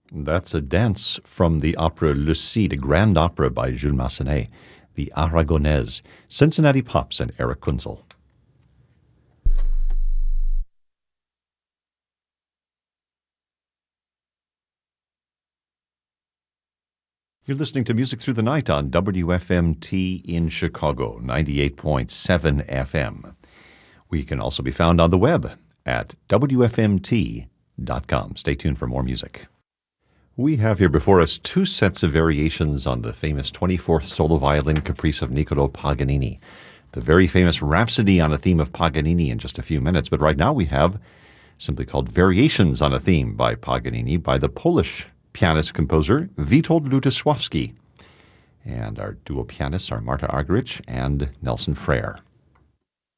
That's a dance from the opera Le Cid, grand opera by Jules Massenet, the Aragonese, Cincinnati Pops, and Eric Kunzel. You're listening to Music Through the Night on WFMT in Chicago, 98.7 FM. We can also be found on the web at WFMT.com. Stay tuned for more music. We have here before us two sets of variations on the famous 24th solo violin caprice of Niccolò Paganini. The very famous Rhapsody on a theme of Paganini in just a few minutes, but right now we have simply called Variations on a Theme by Paganini by the Polish pianist-composer Witold Lutosławski. And our duo pianists are Marta Argerich and Nelson Frere.